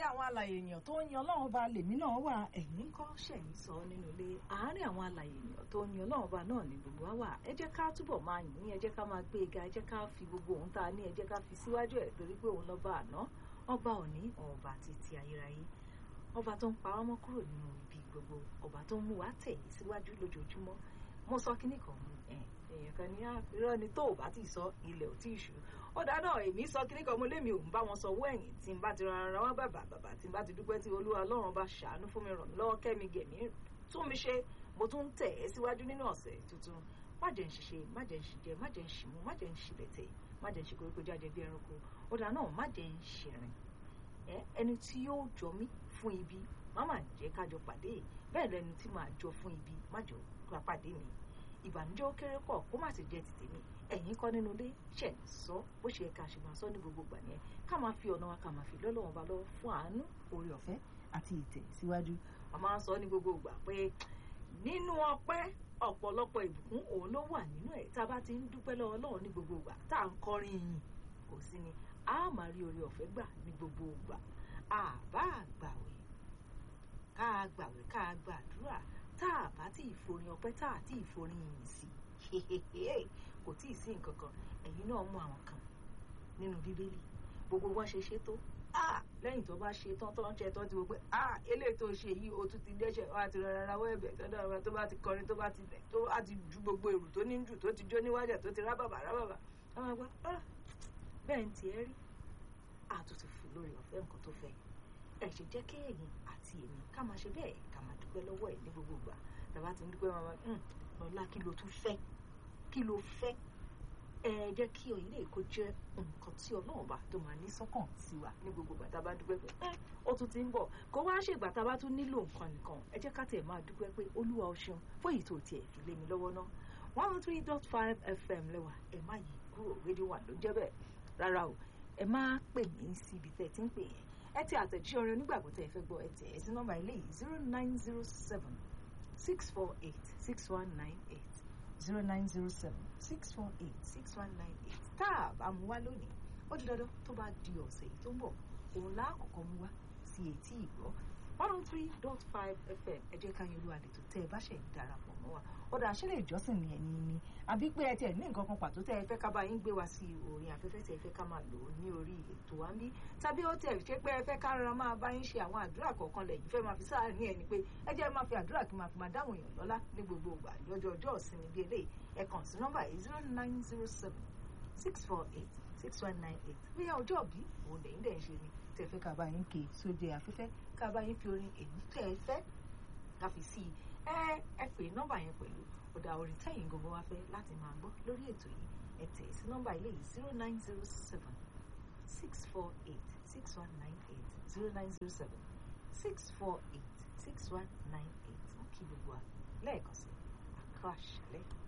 àwọn alààyè ènìyàn tó ń yan Ọlọ́run bá lèmi náà wà ẹ̀yin kọ́ ṣẹ̀yìn sọ nínú ilé àárín àwọn alààyè ènìyàn tó ń yan Ọlọ́run bá náà ní gbogbo wa wà ẹ jẹ́ ká túbọ̀ máa yìn ẹ jẹ́ ká máa gbé ga ẹ jẹ́ ká fi gbogbo ohun tá a ní ẹ jẹ́ ká fi síwájú ẹ̀ torí pé òun lọ́ba àná ọba òní ọba títí ayérayé ọba tó ń pa ọmọ kúrò nínú ibi gbogbo ọba tó ń mú wa tẹ̀ síwájú lójoojúmọ́ mo sọ kíní kan èèyàn kan ní irọ́ ni tó ò bá ti sọ ilẹ̀ ò tí ì ṣú ọ̀dà náà èmi sọ kíní kan mo lémi ò ń bá wọn sọ owó ẹ̀yìn tí n bá ti rárá wá bàbà tí n bá ti dúpẹ́ tí olúwa ọlọ́run bá ṣàánú fún mi ràn mí lọ́wọ́ kẹ́mi gẹ̀mí tún mi ṣe mo tún ń tẹ̀ ẹ́ síwájú nínú ọ̀sẹ̀ tuntun má jẹ́ ń ṣiṣẹ́ má jẹ́ ń ṣìjẹ má jẹ́ ń ṣìmú má jẹ́ ń ṣìbẹ̀tẹ̀ má jẹ́ ń ṣe koríko jáde bí ẹranko ọ̀dà náà má jẹ́ ń ṣìrìn ẹni tí yóò jọ mí fún ibi má má jẹ́ kájọ pàdé bẹ́ẹ̀ lẹni tí máa jọ fún ibi má jọ pàdé mi ìbànújẹ́ ó kéré pọ̀ kó má sì jẹ́ ti tèmi ẹ̀yin kọ́ nínú ilé ṣẹ̀ ń sọ bó ṣe yẹ ká ṣe máa sọ ní gbogbo ìgbà yẹn ká máa fi ọ̀nà wa ká máa fi lọ́lọ́wọ́n ba lọ́wọ́ fún àánú oore ọ̀fẹ́ àti ìtẹ̀síwájú a máa ń sọ ní gbogbo ìgbà pé nínú ọpẹ́ ọ̀pọ̀lọpọ̀ ìbùkún òun ló wà nínú ẹ̀ tá a bá ti ń dúpẹ́ lọ́wọ́ Ọlọ́run ní gbogbo ìgbà tá à ń kọrin ìyìn kò sí ni a máa rí oore ọ̀fẹ́ gbà ní gbogbo ìgbà àbá àgbàwẹ̀ ká gbàdúrà tá a bá tí ìforin ọpẹ́ tá a tí ìforin ìyìn sí kò tí ì sí nǹkan kan ẹ̀yin náà mú àwọn kan nínú bíbélì gbogbo wọn ṣe tó lẹ́yìn tó bá ṣe tán tó ń ṣe tán ti wò pé eléyìí tó ṣe yìí o tún ti dẹ́ṣẹ̀ wá ti rọra rawọ́ ẹ̀bẹ̀ tó bá ti kọrin tó bá ti ju gbogbo èrò tó ní jù tó ti jó níwájú tó ti rábàbà àwọn àgbà bẹ́ẹ̀ ń tiẹ̀ rí àtúntò fún lórí ọ̀fẹ́ nǹkan tó fẹ́ ẹ ṣe jẹ́ kéèyàn àti èmi ká máa ṣe bẹ́ẹ̀ ká máa dúpẹ́ lọ́wọ́ ẹ̀ ní gbogbo ìgbà tàbá ti ń dúpẹ́ máa lọ́la kí ló tún fẹ́ kí ló fẹ́ ẹ jẹ́ kí ọ̀yìn lè kó jẹ́ nǹkan tí Ọlọ́run bá tó máa ní sọ́kàn sí wa ní gbogbo ìgbà tá a bá dúpẹ́ pé ó tún ti ń bọ̀ kó wá ṣègbà tá a bá tún nílò nǹkan nìkan ẹ jẹ́ ká tẹ̀ máa dúpẹ́ pé Olúwa o ṣeun fún èyí tó tiẹ̀ fi lé mi lọ́wọ́ ná 103.5 FM lẹ́wà ẹ má yí kúrò rédíò wà ló ń jẹ́ bẹ́ẹ̀ rárá o ẹ má pè mí síbi tẹ́ ẹ ti ń pè yẹn ẹ ti àtẹ̀jíṣẹ́ orin onígbàgbọ́ tẹ́ ẹ fẹ́ gbọ́ ẹ tẹ̀ ẹ sí nọ́mbà ilé yìí 0907 648 6198 0907 648 6198 tá a bá mú wá lónìí ó di dandan tó bá di ọ̀sẹ̀ yìí tó ń bọ̀ òun láàkọ́kọ́ mú wá sí etí ìgbọ́ 103.5 FM ẹ jẹ́ ká yọ olú àlejò tẹ́ ẹ bá ṣe darapọ̀ mọ́ wa ọ̀dà àṣẹlẹ̀ ìjọsìn ni ẹ̀yin ni àbí pé ẹ tiẹ̀ ní nǹkan kan pàtó tẹ́ ẹ fẹ́ ká bá yín gbé wá sí orin afẹ́fẹ́ tẹ́ ẹ fẹ́ ká máa lò ó ní orí ètò wa ń bí tàbí ó tẹ̀ ṣe pé ẹ fẹ́ ká rárá máa bá yín ṣe àwọn àdúrà kọ̀ọ̀kan lẹ́yìn fẹ́ máa fi sáàárín ẹ̀ ni pé ẹ jẹ́ máa fi àdúrà kí máa fi máa dáhùn èèyàn lọ́lá ní gbogbo ìgbà lọ́jọ́ ọjọ́ ìsinmi bíi eléyìí ẹ kàn sí nọ́mbà 0907 648 6198 bóyá ọjọ́ bí òun lẹ́yìn dẹ̀ ń ṣe ni tẹ́ fẹ́ ká bá yín ké sóde afẹ́fẹ́ ká bá yín fi orin èyí tẹ́ ẹ fẹ́ ká fi sí i ẹ pè nọ́mbà yẹn pẹ̀lú ọ̀dà orin tẹ́yìn gbogbo wa fẹ́ láti máa gbọ́ lórí ètò yìí ẹ tẹ̀ sí nọ́mbà ilé yìí 0907 648 6198 0907 648 6198 wọ́n kí gbogbo wa lẹ́ẹ̀kan sí àkàṣálẹ́.